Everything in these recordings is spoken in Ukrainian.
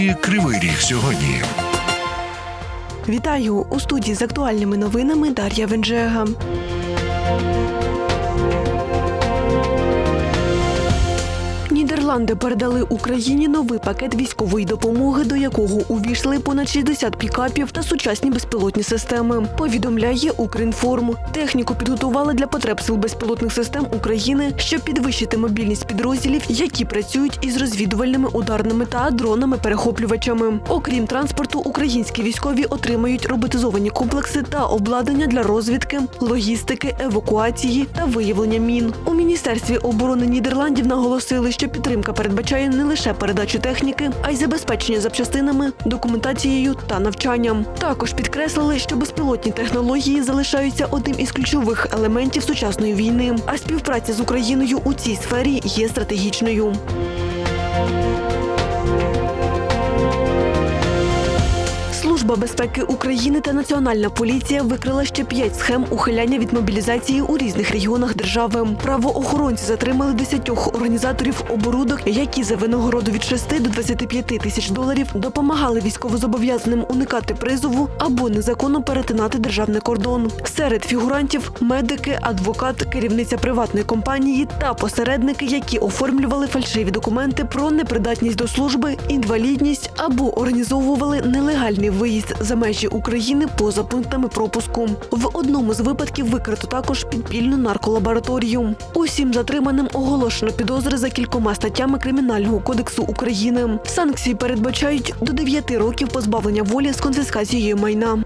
Кривий Ріг сьогодні. Вітаю! У студії з актуальними новинами Дар'я Венжега. Нідерланди передали Україні новий пакет військової допомоги, до якого увійшли понад 60 пікапів та сучасні безпілотні системи. Повідомляє Укрінформ. Техніку підготували для потреб сил безпілотних систем України, щоб підвищити мобільність підрозділів, які працюють із розвідувальними ударними та дронами-перехоплювачами. Окрім транспорту, українські військові отримають роботизовані комплекси та обладнання для розвідки, логістики, евакуації та виявлення мін. У Міністерстві оборони Нідерландів наголосили, що підтримка передбачає не лише передачу техніки, а й забезпечення запчастинами, документацією та навчанням. Також підкреслили, що безпілотні технології залишаються одним із ключових елементів сучасної війни, а співпраця з Україною у цій сфері є стратегічною. Служба безпеки України та Національна поліція викрила ще 5 схем ухиляння від мобілізації у різних регіонах держави. Правоохоронці затримали 10 організаторів оборудок, які за винагороду від 6 до 25 тисяч доларів допомагали військовозобов'язаним уникати призову або незаконно перетинати державний кордон. Серед фігурантів – медики, адвокат, керівниця приватної компанії та посередники, які оформлювали фальшиві документи про непридатність до служби, інвалідність або організовували нелегальний виїзд за межі України поза пунктами пропуску. В одному з випадків викрито також підпільну нарколабораторію. Усім затриманим оголошено підозри за кількома статтями Кримінального кодексу України. Санкції передбачають до 9 років позбавлення волі з конфіскацією майна.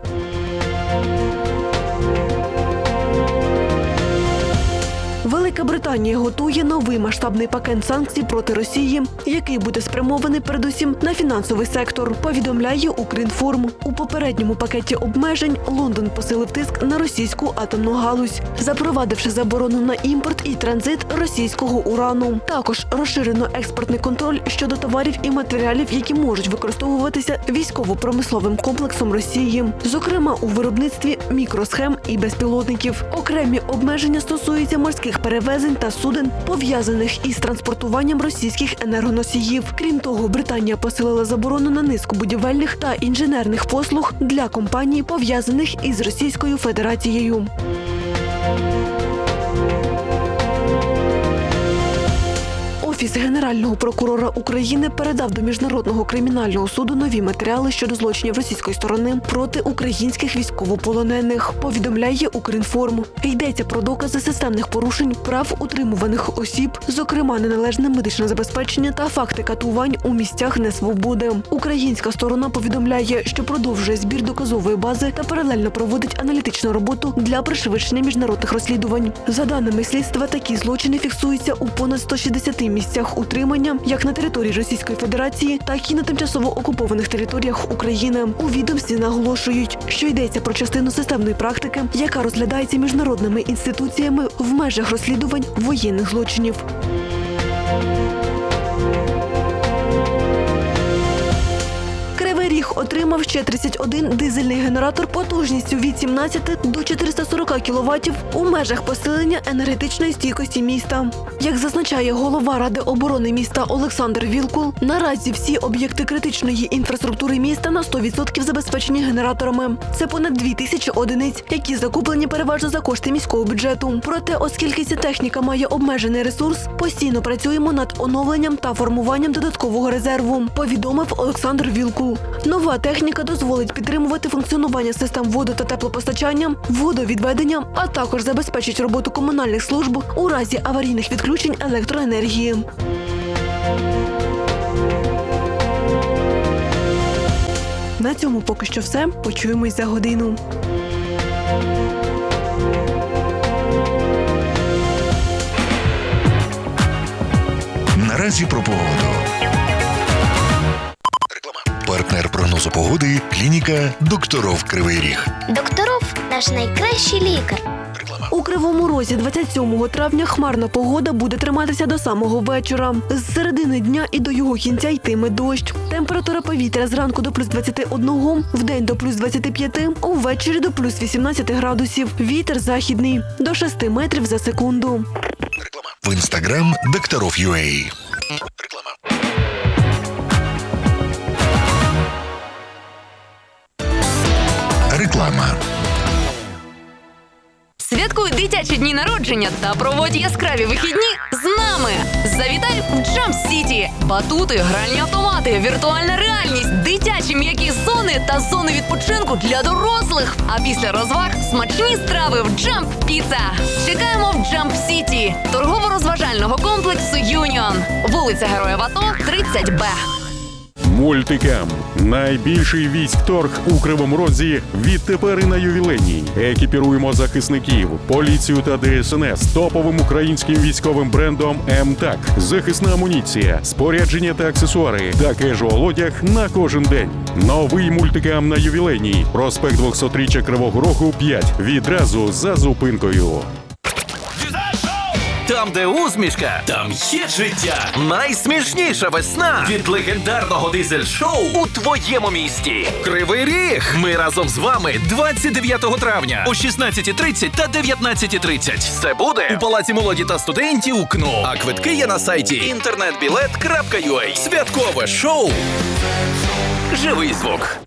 Велика Британія готує новий масштабний пакет санкцій проти Росії, який буде спрямований передусім на фінансовий сектор, повідомляє Укрінформ. У попередньому пакеті обмежень Лондон посилив тиск на російську атомну галузь, запровадивши заборону на імпорт і транзит російського урану. Також розширено експортний контроль щодо товарів і матеріалів, які можуть використовуватися військово-промисловим комплексом Росії, зокрема у виробництві мікросхем і безпілотників. Окремі обмеження стосуються морських перевезень та суден, пов'язаних із транспортуванням російських енергоносіїв. Крім того, Британія посилила заборону на низку будівельних та інженерних послуг для компаній, пов'язаних із Російською Федерацією. Офіс Генерального прокурора України передав до Міжнародного кримінального суду нові матеріали щодо злочинів російської сторони проти українських військовополонених, повідомляє Укрінформ. Йдеться про докази системних порушень прав утримуваних осіб, зокрема неналежне медичне забезпечення та факти катувань у місцях несвободи. Українська сторона повідомляє, що продовжує збір доказової бази та паралельно проводить аналітичну роботу для пришвидшення міжнародних розслідувань. За даними слідства, такі злочини фіксуються у понад 160 місцях утримання як на території Російської Федерації, так і на тимчасово окупованих територіях України. У відомстві наголошують, що йдеться про частину системної практики, яка розглядається міжнародними інституціями в межах розслідувань воєнних злочинів. Кривий Ріг отримав ще 31 дизельний генератор потужністю від 17 до 440 кВт у межах посилення енергетичної стійкості міста. Як зазначає голова Ради оборони міста Олександр Вілкул, наразі всі об'єкти критичної інфраструктури міста на 100% забезпечені генераторами. Це понад 2000 одиниць, які закуплені переважно за кошти міського бюджету. Проте, оскільки ця техніка має обмежений ресурс, постійно працюємо над оновленням та формуванням додаткового резерву, повідомив Олександр Вілкул. Нова техніка дозволить підтримувати функціонування систем водо- та теплопостачання, водовідведення, а також забезпечить роботу комунальних служб у разі аварійних відключень електроенергії. На цьому поки що все. Почуємось за годину. Наразі про погоду. Партнер прогнозу погоди – клініка «Докторов Кривий Ріг». Докторов – наш найкращий лікар. У Кривому Розі 27 травня хмарна погода буде триматися до самого вечора. З середини дня і до його кінця йтиме дощ. Температура повітря зранку до плюс 21, вдень до плюс 25, увечері до плюс 18 градусів. Вітер західний – до 6 метрів за секунду. В інстаграм Докторов.ua. Реклама. Святкуй дитячі дні народження та проводь яскраві вихідні з нами. Завітай в Jump City. Батути, гральні автомати, віртуальна реальність, дитячі м'які зони та зони відпочинку для дорослих. А після розваг смачні страви в Jump Pizza. Чекаємо в Jump City, торгово-розважального комплексу Юніон. Вулиця Героїв АТО, 30Б. Мультикам. Найбільший військторг у Кривому Розі відтепер і на Ювілейній. Екіпіруємо захисників, поліцію та ДСНС топовим українським військовим брендом МТАК. Захисна амуніція, спорядження та аксесуари та кежуал-одяг на кожен день. Новий мультикам на Ювілейній. Проспект 200-річчя Кривого Рогу 5. Відразу за зупинкою. Там, де усмішка, там є життя. Найсмішніша весна від легендарного дизель-шоу у твоєму місті. Кривий Ріг. Ми разом з вами 29 травня о 16:30 та 19:30. Це буде у Палаці молоді та студентів КНУ. А квитки є на сайті internetbilet.ua. Святкове шоу. Живий звук.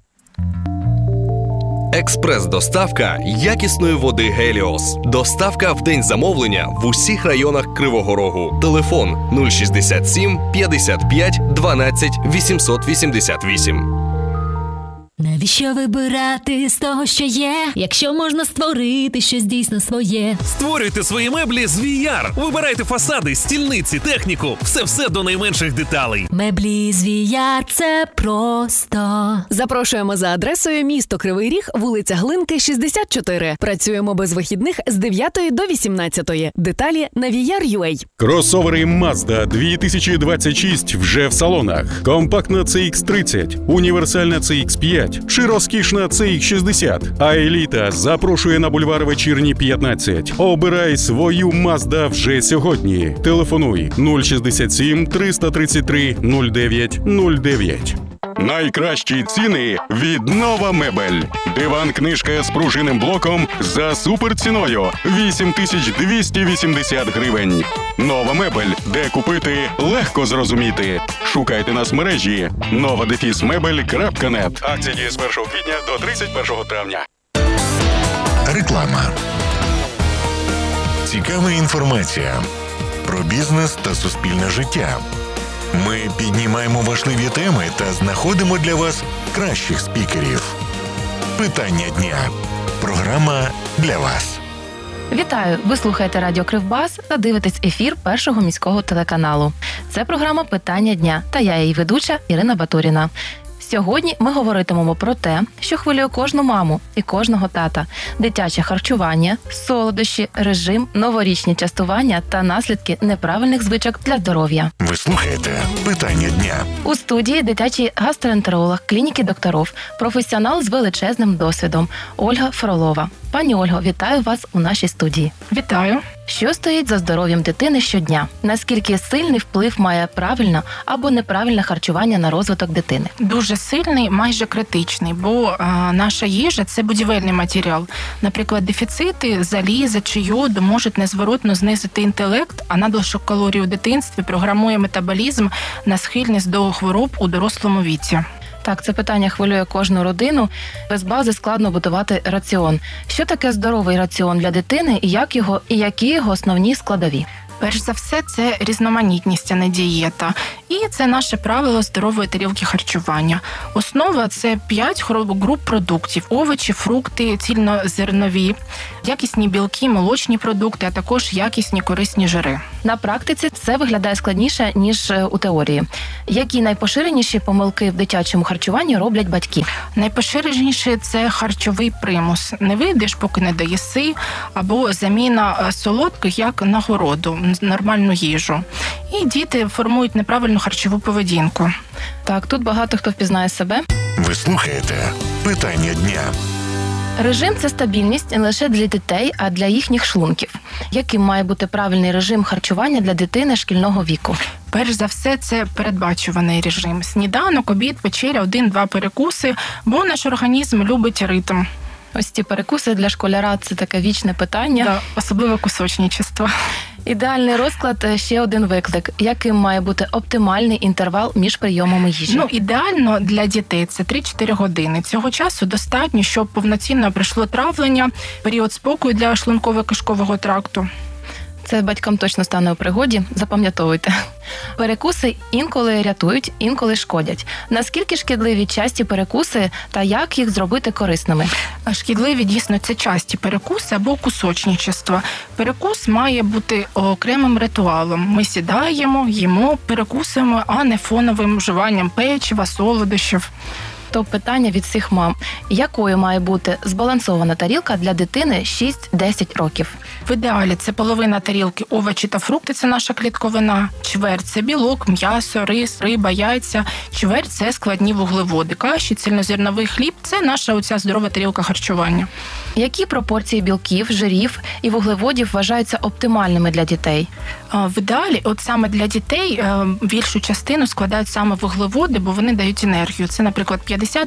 Експрес-доставка якісної води «Геліос». Доставка в день замовлення в усіх районах Кривого Рогу. Телефон 067 55 12 888. Навіщо вибирати з того, що є, якщо можна створити щось дійсно своє? Створюйте свої меблі з VR. Вибирайте фасади, стільниці, техніку. Все до найменших деталей. Меблі з VR – це просто. Запрошуємо за адресою місто Кривий Ріг, вулиця Глинки, 64. Працюємо без вихідних з 9 до 18. Деталі на VR.ua. Кросовери Mazda 2026 вже в салонах. Компактна CX-30, універсальна CX-5 чи розкішна CX-60. А еліта запрошує на бульвар Вечірній 15. Обирай свою Mazda вже сьогодні. Телефонуй 067 333 09 09. Найкращі ціни від Нова Мебель. Диван-книжка з пружинним блоком за суперціною 8280 гривень. Нова Мебель. Де купити, легко зрозуміти. Шукайте нас в мережі nova-mebel.net. Акція діє з 1 квітня до 31 травня. Реклама. Цікава інформація про бізнес та суспільне життя. Ми піднімаємо важливі теми та знаходимо для вас кращих спікерів. Питання дня. Програма для вас. Вітаю! Ви слухаєте Радіо Кривбас та дивитесь ефір Першого міського телеканалу. Це програма «Питання дня» та я її ведуча Ірина Батуріна. Сьогодні ми говоритимемо про те, що хвилює кожну маму і кожного тата – дитяче харчування, солодощі, режим, новорічні частування та наслідки неправильних звичок для здоров'я. Ви слухаєте «Питання дня». У студії дитячий гастроентеролог клініки «Докторов», професіонал з величезним досвідом Ольга Фролова. Пані Ольго, вітаю вас у нашій студії. Вітаю. Що стоїть за здоров'ям дитини щодня? Наскільки сильний вплив має правильне або неправильне харчування на розвиток дитини? Дуже сильний, майже критичний, бо наша їжа – це будівельний матеріал. Наприклад, дефіцити заліза чи йоду можуть незворотно знизити інтелект, а надлишок калорій у дитинстві програмує метаболізм на схильність до хвороб у дорослому віці. Так, це питання хвилює кожну родину. Без бази складно будувати раціон. Що таке здоровий раціон для дитини і які його основні складові? Перш за все, це різноманітність, а не дієта. І це наше правило здорової тарілки харчування. Основа – це 5 груп продуктів – овочі, фрукти, цільнозернові, якісні білки, молочні продукти, а також якісні корисні жири. На практиці це виглядає складніше, ніж у теорії. Які найпоширеніші помилки в дитячому харчуванні роблять батьки? Найпоширеніше – це харчовий примус. Не вийдеш, поки не доїси, або заміна солодких як нагороду, нормальну їжу. І діти формують неправильну харчову поведінку. Так, тут багато хто впізнає себе. Ви слухаєте «Питання дня». Режим – це стабільність не лише для дітей, а для їхніх шлунків. Яким має бути правильний режим харчування для дитини шкільного віку? Перш за все, це передбачуваний режим. Сніданок, обід, вечеря, 1-2 перекуси, бо наш організм любить ритм. Ось ці перекуси для школяра – це таке вічне питання. Да, особливо кусочничество. Ідеальний розклад – ще один виклик. Яким має бути оптимальний інтервал між прийомами їжі? Ідеально для дітей це 3-4 години. Цього часу достатньо, щоб повноцінно пройшло травлення, період спокою для шлунково-кишкового тракту. Це батькам точно стане у пригоді, запам'ятовуйте. Перекуси інколи рятують, інколи шкодять. Наскільки шкідливі часті перекуси та як їх зробити корисними? Шкідливі, дійсно, це часті перекуси або кусочничество. Перекус має бути окремим ритуалом. Ми сідаємо, їмо, перекусуємо, а не фоновим вживанням печива, солодощів. Топ-питання від всіх мам. Якою має бути збалансована тарілка для дитини 6-10 років? В ідеалі це половина тарілки овочі та фрукти – це наша клітковина, чверть – це білок, м'ясо, рис, риба, яйця, чверть – це складні вуглеводи, каші, цільнозерновий хліб – це наша оця здорова тарілка харчування. Які пропорції білків, жирів і вуглеводів вважаються оптимальними для дітей? В ідеалі, от саме для дітей більшу частину складають саме вуглеводи, бо вони дають енергію. Це, наприклад,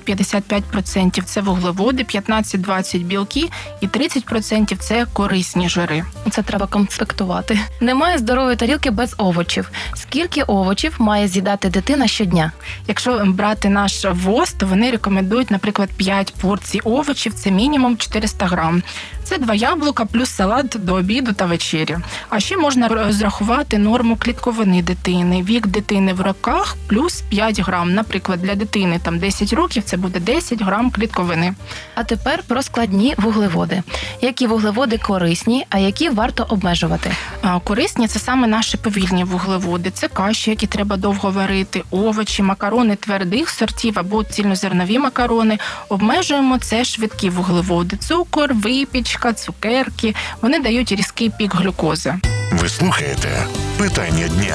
50-55% – це вуглеводи, 15-20% – білки і 30% – це корисні жири. Це треба конспектувати. Немає здорової тарілки без овочів. Скільки овочів має з'їдати дитина щодня? Якщо брати наш ВОЗ, то вони рекомендують, наприклад, 5 порцій овочів, це мінімум 400 грам. Це 2 яблука плюс салат до обіду та вечері. А ще можна розрахувати норму клітковини дитини. Вік дитини в роках плюс 5 грам. Наприклад, для дитини там 10 років це буде 10 грам клітковини. А тепер про складні вуглеводи. Які вуглеводи корисні, а які варто обмежувати? Корисні – це саме наші повільні вуглеводи. Це каші, які треба довго варити, овочі, макарони твердих сортів або цільнозернові макарони. Обмежуємо – це швидкі вуглеводи. Цукор, випічка, цукерки. Вони дають різкий пік глюкози. Ви слухаєте «Питання дня».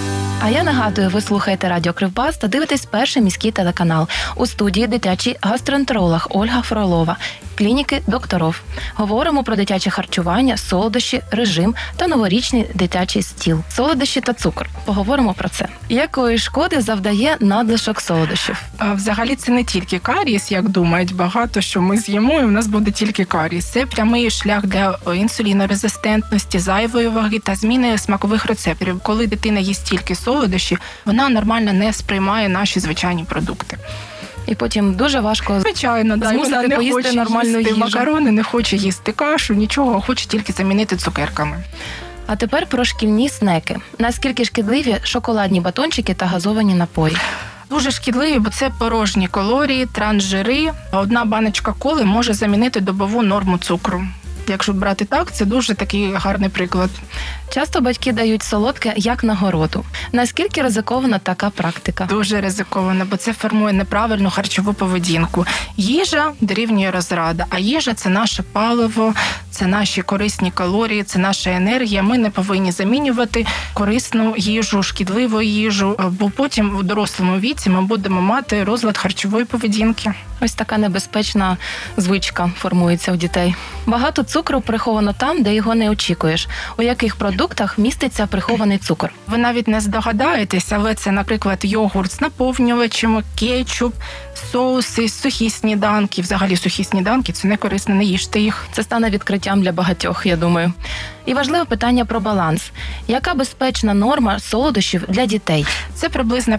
А я нагадую, ви слухаєте Радіо Кривбас та дивитесь Перший міський телеканал. У студії дитячий гастроентеролог Ольга Фролова, клініки докторов. Говоримо про дитяче харчування, солодощі, режим та новорічний дитячий стіл. Солодощі та цукор. Поговоримо про це. Якої шкоди завдає надлишок солодощів? Взагалі це не тільки карієс, як думають багато, що ми з'їмо і в нас буде тільки карієс. Це прямий шлях для інсулінорезистентності, зайвої ваги та зміни смакових рецепторів. Коли дитина їсть тільки солодощі, вона нормально не сприймає наші звичайні продукти. І потім дуже важко, звичайно, змусити не поїсти хоче нормальну їсти їжу. макарони, не хоче їсти кашу, нічого, хоче тільки замінити цукерками. А тепер про шкільні снеки. Наскільки шкідливі шоколадні батончики та газовані напої? Дуже шкідливі, бо це порожні калорії, трансжири. Одна баночка коли може замінити добову норму цукру. Якщо брати так, це дуже такий гарний приклад. Часто батьки дають солодке як нагороду. Наскільки ризикована така практика? Дуже ризикована, бо це формує неправильну харчову поведінку. Їжа дорівнює розрада, а їжа – це наше паливо, це наші корисні калорії, це наша енергія. Ми не повинні замінювати корисну їжу, шкідливу їжу, бо потім у дорослому віці ми будемо мати розлад харчової поведінки. Ось така небезпечна звичка формується у дітей. Багато цукру приховано там, де його не очікуєш. У яких продуктах міститься прихований цукор? Ви навіть не здогадаєтесь, але це, наприклад, йогурт з наповнювачем, кетчуп, соуси, сухі сніданки. Взагалі сухі сніданки – це не корисно, не їжте їх. Це стане відкриттям для багатьох, я думаю. І важливе питання про баланс. Яка безпечна норма солодощів для дітей? Це приблизно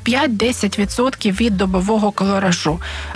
5-10% від добового калоражу.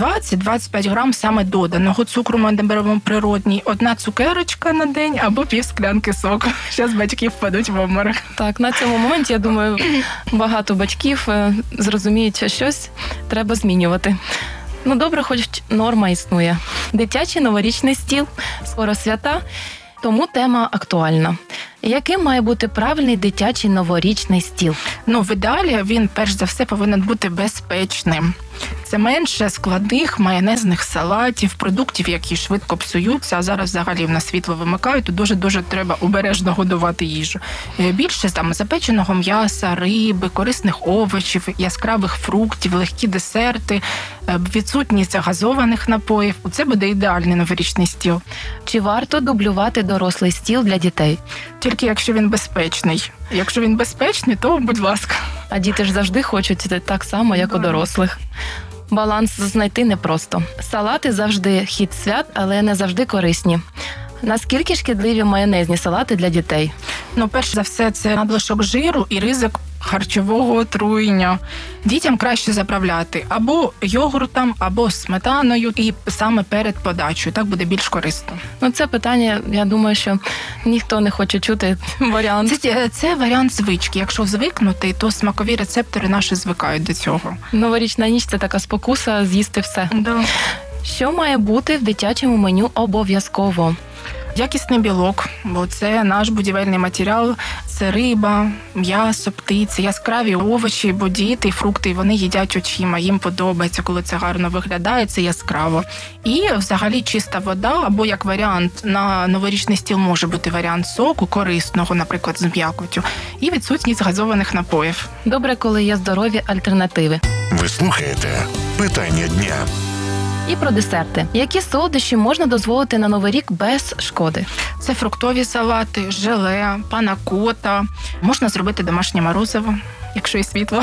20-25 грам саме доданого цукру ми беремо природній. 1 цукерочка на день або пів склянки соку. Зараз батьки впадуть в обморок. Так, на цьому моменті, я думаю, багато батьків зрозуміють, що щось треба змінювати. Ну, добре, хоч норма існує. Дитячий новорічний стіл. Скоро свята, тому тема актуальна. Яким має бути правильний дитячий новорічний стіл? В ідеалі він, перш за все, повинен бути безпечним. Це менше складних майонезних салатів, продуктів, які швидко псуються, а зараз взагалі в нас світло вимикають, то дуже-дуже треба обережно годувати їжу. Більше запеченого м'яса, риби, корисних овочів, яскравих фруктів, легкі десерти, відсутність газованих напоїв. Це буде ідеальний новорічний стіл. Чи варто дублювати дорослий стіл для дітей? Тільки якщо він безпечний. Якщо він безпечний, то будь ласка. А діти ж завжди хочуть так само, як у дорослих. Баланс знайти непросто. Салати завжди хід свят, але не завжди корисні. Наскільки шкідливі майонезні салати для дітей? Перш за все, це надлишок жиру і ризик харчового отруєння. Дітям краще заправляти або йогуртом, або сметаною, і саме перед подачею. Так буде більш корисно. Це питання, я думаю, що ніхто не хоче чути варіант. Це варіант звички. Якщо звикнути, то смакові рецептори наші звикають до цього. Новорічна ніч – це така спокуса з'їсти все. Да. Що має бути в дитячому меню обов'язково? Якісний білок, бо це наш будівельний матеріал, це риба, м'ясо, птиця, яскраві овочі, бо діти, фрукти, вони їдять очима, їм подобається, коли це гарно виглядає, це яскраво. І взагалі чиста вода, або як варіант на новорічний стіл може бути варіант соку, корисного, наприклад, з м'якотю, і відсутність газованих напоїв. Добре, коли є здорові альтернативи. Ви слухаєте «Питання дня». І про десерти. Які солодощі можна дозволити на Новий рік без шкоди? Це фруктові салати, желе, панакота. Можна зробити домашнє морозиво, якщо є світло.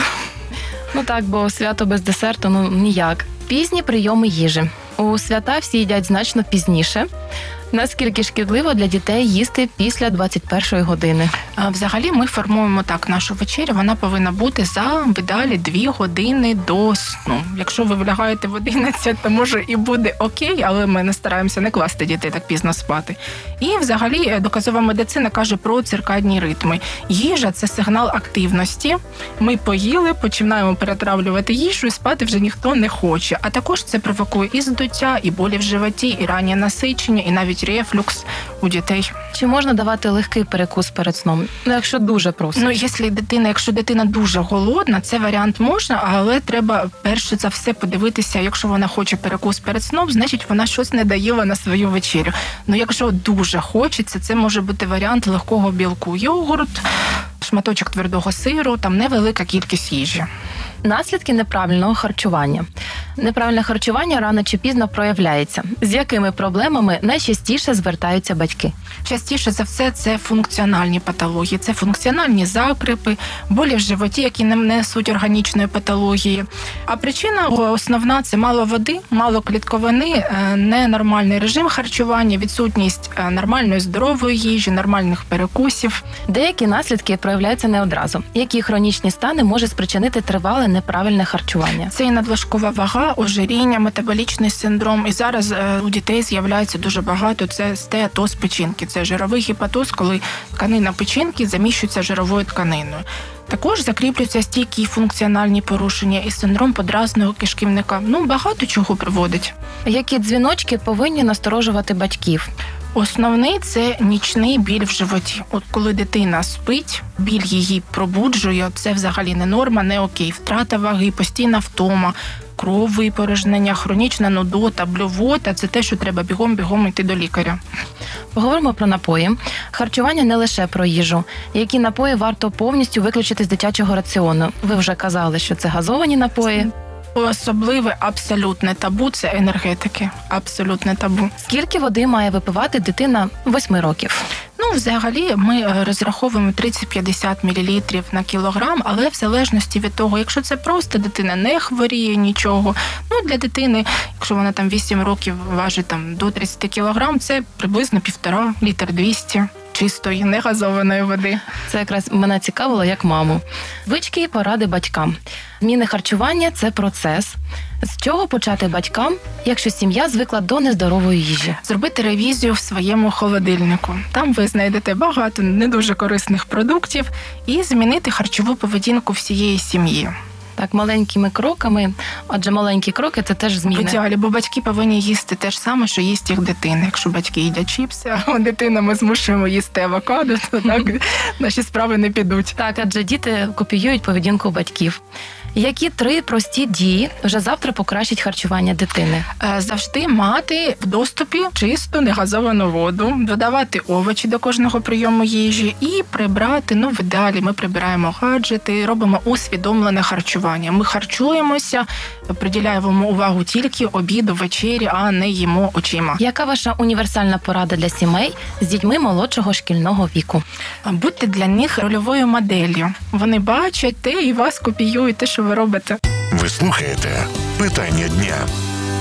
Так, бо свято без десерту ніяк. Пізні прийоми їжі. У свята всі їдять значно пізніше. Наскільки шкідливо для дітей їсти після 21-ї години? Взагалі ми формуємо так нашу вечерю. Вона повинна бути в ідеалі 2 години до сну. Якщо ви влягаєте в 11, то може і буде окей, але ми не стараємося не класти дітей так пізно спати. І взагалі доказова медицина каже про циркадні ритми. Їжа – це сигнал активності. Ми поїли, починаємо перетравлювати їжу і спати вже ніхто не хоче. А також це провокує і здуття, і болі в животі, і раннє насичення, і навіть рефлюкс у дітей. Чи можна давати легкий перекус перед сном? Якщо дуже просто. Якщо дитина дуже голодна, це варіант можна, але треба перше за все подивитися, якщо вона хоче перекус перед сном, значить вона щось не доїла на свою вечерю. Якщо дуже хочеться, це може бути варіант легкого білку. Йогурт, шматочок твердого сиру, там невелика кількість їжі. Наслідки неправильного харчування. Неправильне харчування рано чи пізно проявляється. З якими проблемами найчастіше звертаються батьки? Частіше за все це функціональні патології. Це функціональні закрипи, болі в животі, які не несуть органічної патології. А причина основна – це мало води, мало клітковини, ненормальний режим харчування, відсутність нормальної здорової їжі, нормальних перекусів. Деякі наслідки проявляються не одразу. Які хронічні стани може спричинити тривале неправильне харчування? Це і надлишкова вага, ожиріння, метаболічний синдром. І зараз у дітей з'являється дуже багато. Це стеатоз печінки. Це жировий гепатоз, коли тканина печінки заміщується жировою тканиною. Також закріплюються стійкі функціональні порушення і синдром подразного кишківника. Багато чого приводить. Які дзвіночки повинні насторожувати батьків? Основний – це нічний біль в животі. Коли дитина спить, біль її пробуджує, це взагалі не норма, не окей. Втрата ваги, постійна втома, кров випорожнення, хронічна нудота, блювота – це те, що треба бігом йти до лікаря. Поговоримо про напої. Харчування не лише про їжу. Які напої варто повністю виключити з дитячого раціону? Ви вже казали, що це газовані напої. Особливе абсолютне табу – це енергетики. Абсолютне табу. Скільки води має випивати дитина 8 років? Взагалі ми розраховуємо 30-50 мл на кілограм, але в залежності від того, якщо це просто дитина не хворіє нічого, для дитини, якщо вона 8 років важить до 30 кілограм, це приблизно 1,5 літр 200 чистої, негазованої води. Це якраз мене цікавило як маму. Звички і поради батькам. Зміни харчування – це процес. З чого почати батькам, якщо сім'я звикла до нездорової їжі? Зробити ревізію в своєму холодильнику. Там ви знайдете багато не дуже корисних продуктів і змінити харчову поведінку всієї сім'ї. Так, маленькими кроками, адже маленькі кроки – це теж зміни. В ідеалі, бо батьки повинні їсти те ж саме, що їсть їх дитина. Якщо батьки їдять чіпси, а дитину ми змушуємо їсти авокадо, то так наші справи не підуть. Так, адже діти копіюють поведінку батьків. Які 3 прості дії вже завтра покращать харчування дитини? Завжди мати в доступі чисту, негазовану воду, додавати овочі до кожного прийому їжі і прибрати, в ідеалі ми прибираємо гаджети, робимо усвідомлене харчування. Ми харчуємося, приділяємо увагу тільки обіду, вечері, а не їмо очима. Яка ваша універсальна порада для сімей з дітьми молодшого шкільного віку? Будьте для них рольовою моделлю. Вони бачать те і вас копіюють, те, що ви робите. Ви слухаєте «Питання дня».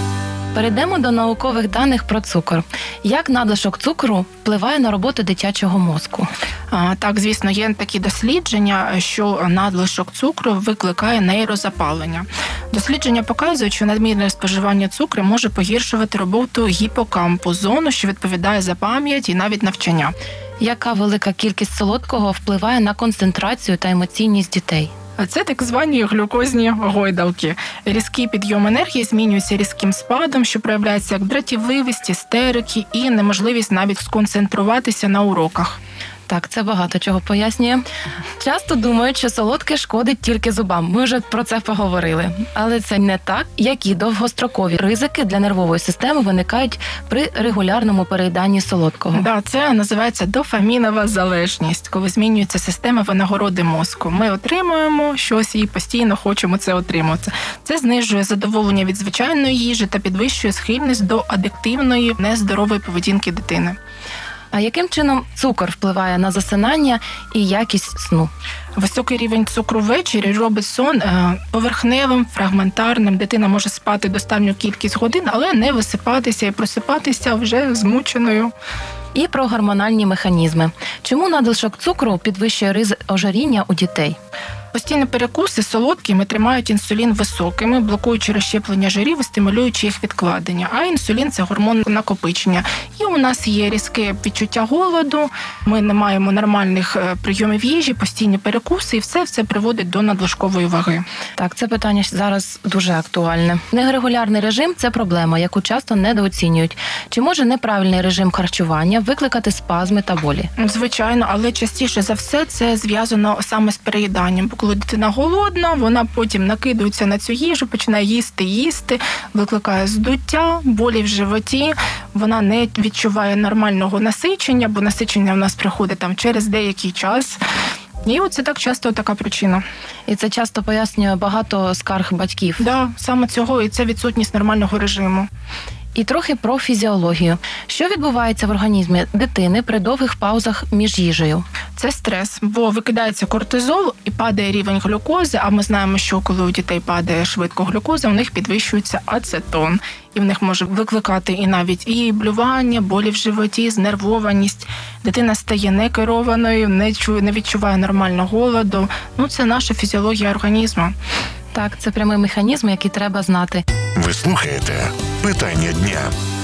Перейдемо до наукових даних про цукор. Як надлишок цукру впливає на роботу дитячого мозку? Так, звісно, є такі дослідження, що надлишок цукру викликає нейрозапалення. Дослідження показують, що надмірне споживання цукру може погіршувати роботу гіпокампу, зону, що відповідає за пам'ять і навіть навчання. Яка велика кількість солодкого впливає на концентрацію та емоційність дітей? Це так звані глюкозні гойдалки. Різкий підйом енергії змінюється різким спадом, що проявляється як дратівливість, істерики і неможливість навіть сконцентруватися на уроках. Так, це багато чого пояснює. Часто думають, що солодке шкодить тільки зубам. Ми вже про це поговорили. Але це не так. Які довгострокові ризики для нервової системи виникають при регулярному переїданні солодкого? Да, це називається дофамінова залежність, коли змінюється система винагороди мозку. Ми отримуємо щось і постійно хочемо це отримувати. Це знижує задоволення від звичайної їжі та підвищує схильність до адиктивної, нездорової поведінки дитини. А яким чином цукор впливає на засинання і якість сну? Високий рівень цукру ввечері робить сон поверхневим, фрагментарним. Дитина може спати достатню кількість годин, але не висипатися і просипатися вже змученою. І про гормональні механізми. Чому надлишок цукру підвищує ризик ожиріння у дітей? Постійні перекуси солодкими тримають інсулін високими, блокуючи розщеплення жирів і стимулюючи їх відкладення. А інсулін – це гормон накопичення. І у нас є різке відчуття голоду, ми не маємо нормальних прийомів їжі, постійні перекуси, і все приводить до надлишкової ваги. Так, це питання зараз дуже актуальне. Нерегулярний режим – це проблема, яку часто недооцінюють. Чи може неправильний режим харчування викликати спазми та болі? Звичайно, але частіше за все це зв'язано саме з переїданням. Коли дитина голодна, вона потім накидується на цю їжу, починає їсти, викликає здуття, болі в животі, вона не відчуває нормального насичення, бо насичення в нас приходить там через деякий час. І оце так часто така причина. І це часто пояснює багато скарг батьків. Да, саме цього, і це відсутність нормального режиму. І трохи про фізіологію. Що відбувається в організмі дитини при довгих паузах між їжею? Це стрес, бо викидається кортизол і падає рівень глюкози, а ми знаємо, що коли у дітей падає швидко глюкоза, у них підвищується ацетон. І в них може викликати і навіть і блювання, болі в животі, знервованість. Дитина стає некерованою, не відчуває нормального голоду. Це наша фізіологія організму. Так, це прямий механізм, який треба знати. Ви слухаєте «Питання дня».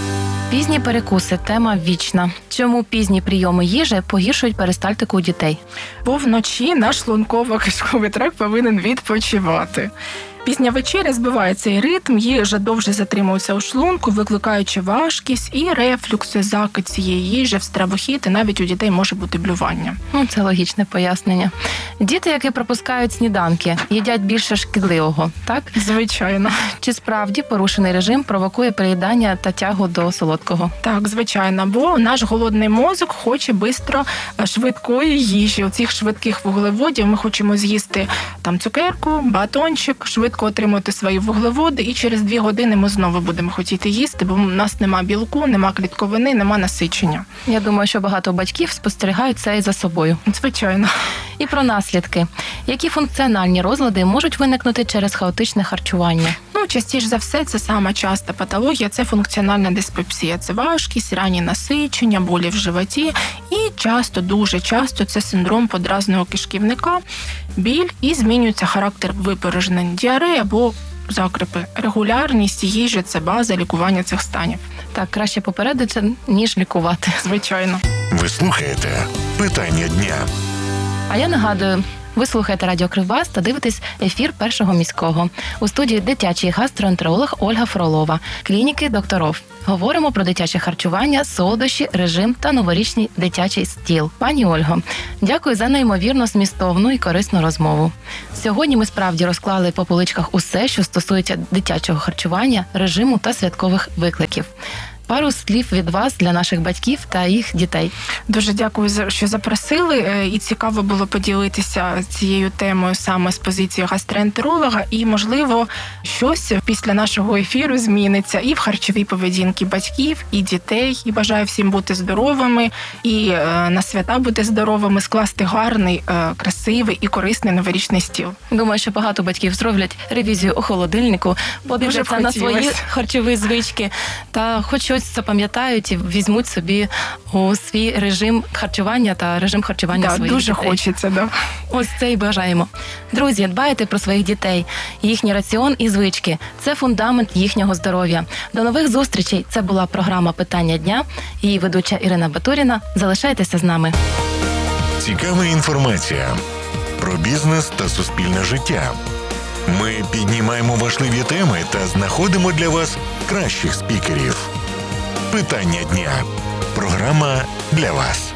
Пізні перекуси – тема вічна. Чому пізні прийоми їжі погіршують перистальтику у дітей? Бо вночі наш шлунково-кишковий тракт повинен відпочивати. Пізня вечеря збиває цей ритм, їжа довше затримується у шлунку, викликаючи важкість і рефлюкси, закид цієї їжі в стравохід, і навіть у дітей може бути блювання. Це логічне пояснення. Діти, які пропускають сніданки, їдять більше шкідливого, так? Звичайно. Чи справді порушений режим провокує переїдання та тягу до солодкого? Так, звичайно, бо наш голодний мозок хоче швидкої їжі, оцих швидких вуглеводів. Ми хочемо з'їсти там цукерку, батончик, швидко отримати свої вуглеводи, і через 2 години ми знову будемо хотіти їсти, бо у нас нема білку, нема клітковини, нема насичення. Я думаю, що багато батьків спостерігають це і за собою. Звичайно. І про наслідки. Які функціональні розлади можуть виникнути через хаотичне харчування? Частіше за все, це сама часта патологія, це функціональна диспепсія. Це важкість, ранні насичення, болі в животі. І дуже часто це синдром подразненого кишківника, біль і змінюється характер випорожнень, діарея або закрепи. Регулярність їжі – це база лікування цих станів. Так, краще попередити, ніж лікувати. Звичайно. Ви слухаєте «Питання дня». А я нагадую, ви слухаєте Радіо Кривбас та дивитесь ефір Першого міського. У студії дитячий гастроентеролог Ольга Фролова, клініки докторов. Говоримо про дитяче харчування, солодощі, режим та новорічний дитячий стіл. Пані Ольго, дякую за неймовірно змістовну і корисну розмову. Сьогодні ми справді розклали по поличках усе, що стосується дитячого харчування, режиму та святкових викликів. Пару слів від вас для наших батьків та їх дітей. Дуже дякую, що запросили. І цікаво було поділитися цією темою саме з позиції гастроентеролога. І, можливо, щось після нашого ефіру зміниться і в харчовій поведінці батьків, і дітей. І бажаю всім бути здоровими, і на свята бути здоровими, скласти гарний, красивий і корисний новорічний стіл. Думаю, що багато батьків зроблять ревізію у холодильнику, подивляться на свої харчові звички та хоч щось запам'ятають і візьмуть собі у свій режим харчування та режим харчування своїх дуже дітей. Хочеться, да. Ось це і бажаємо. Друзі, дбайте про своїх дітей. Їхній раціон і звички – це фундамент їхнього здоров'я. До нових зустрічей. Це була програма «Питання дня». Її ведуча Ірина Батуріна. Залишайтеся з нами. Цікава інформація про бізнес та суспільне життя. Ми піднімаємо важливі теми та знаходимо для вас кращих спікерів. Питання дня. Програма для вас.